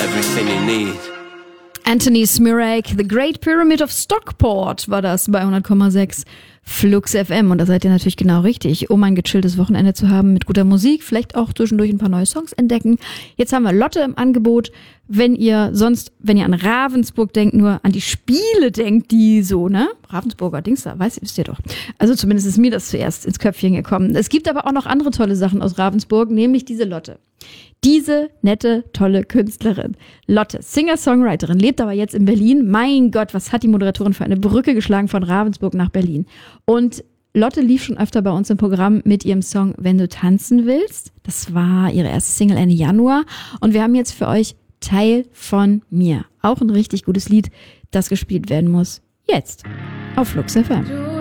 everything you need. Anthony Smirek, The Great Pyramid of Stockport war das bei 100,6 Flux FM. Und da seid ihr natürlich genau richtig, um ein gechilltes Wochenende zu haben mit guter Musik, vielleicht auch zwischendurch ein paar neue Songs entdecken. Jetzt haben wir Lotte im Angebot. Wenn ihr an Ravensburg denkt, nur an die Spiele denkt, die so, ne? Ravensburger Dings da, wisst ihr doch. Also zumindest ist mir das zuerst ins Köpfchen gekommen. Es gibt aber auch noch andere tolle Sachen aus Ravensburg, nämlich diese Lotte. Diese nette, tolle Künstlerin. Lotte, Singer-Songwriterin, lebt aber jetzt in Berlin. Mein Gott, was hat die Moderatorin für eine Brücke geschlagen von Ravensburg nach Berlin. Und Lotte lief schon öfter bei uns im Programm mit ihrem Song Wenn du tanzen willst. Das war ihre erste Single Ende Januar. Und wir haben jetzt für euch Teil von mir. Auch ein richtig gutes Lied, das gespielt werden muss. Jetzt auf Flux FM.